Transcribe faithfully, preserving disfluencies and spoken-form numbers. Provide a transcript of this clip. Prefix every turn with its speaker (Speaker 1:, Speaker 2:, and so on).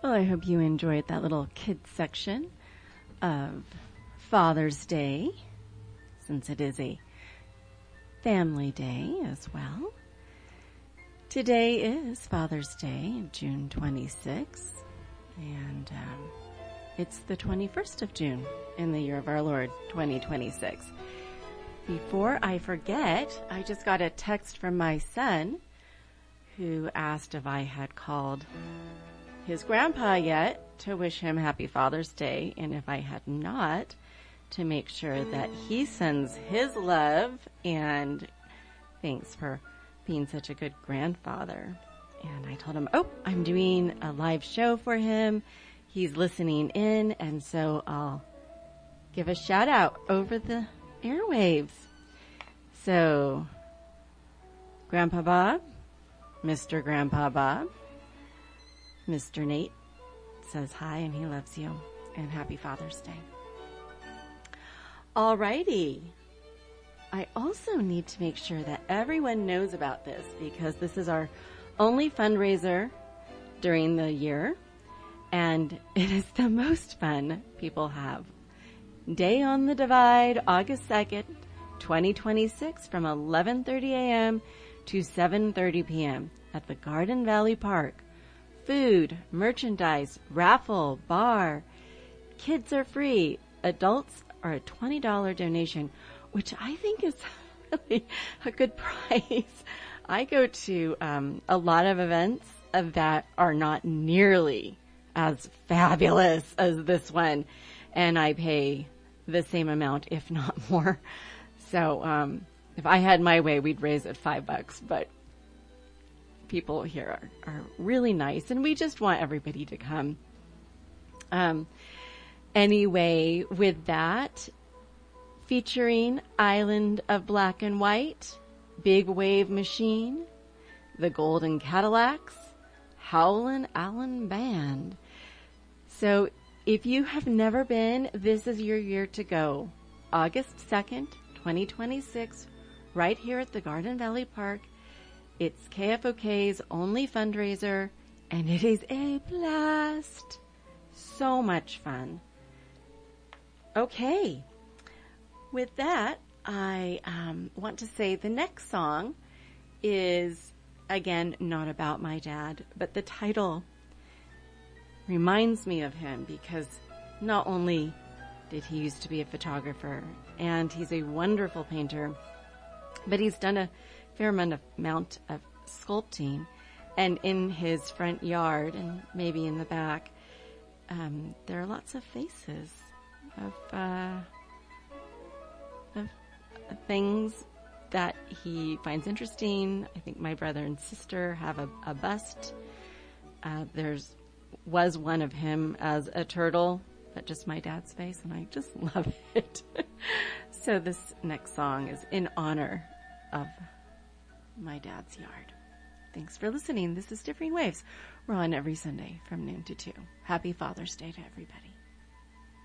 Speaker 1: Well, I hope you enjoyed that little kids section of Father's Day, since it is a family day as well. Today is Father's Day, June twenty-sixth, and um, it's the twenty-first of June in the year of our Lord, twenty twenty-six. Before I forget, I just got a text from my son who asked if I had called his grandpa yet to wish him happy Father's Day, and if I had not, to make sure that he sends his love and thanks for being such a good grandfather. And I told him, oh, I'm doing a live show for him. He's listening in, and so I'll give a shout out over the airwaves. So, Grandpa Bob, Mister Grandpa Bob, Mister Nate says hi and he loves you, and happy Father's Day. Alrighty. I also need to make sure that everyone knows about this because this is our only fundraiser during the year, and it is the most fun people have. Day on the Divide, August second, twenty twenty-six, from eleven thirty a.m. to seven thirty p.m. at the Garden Valley Park. Food, merchandise, raffle, bar. Kids are free. Adults are a twenty dollars donation, which I think is really a good price. I go to um, a lot of events that are not nearly as fabulous as this one, and I pay the same amount, if not more. So um, if I had my way, we'd raise it five bucks, but people here are, are really nice, and we just want everybody to come. Um, anyway, with that, featuring Island of Black and White, Big Wave Machine, the Golden Cadillacs, Howlin' Allen Band. So if you have never been, this is your year to go. August second, twenty twenty-six, right here at the Garden Valley Park. It's K F O K's only fundraiser, and it is a blast. So much fun. Okay. With that, I um, want to say the next song is, again, not about my dad, but the title reminds me of him because not only did he used to be a photographer, and he's a wonderful painter, but he's done a fair amount of sculpting, and in his front yard and maybe in the back, um, there are lots of faces of, uh, of things that he finds interesting. I think my brother and sister have a, a bust. Uh, there's was one of him as a turtle, but just my dad's face, and I just love it. So this next song is in honor of my dad's yard. Thanks for listening. This is Differing Waves. We're on every Sunday from noon to two. Happy Father's Day to everybody.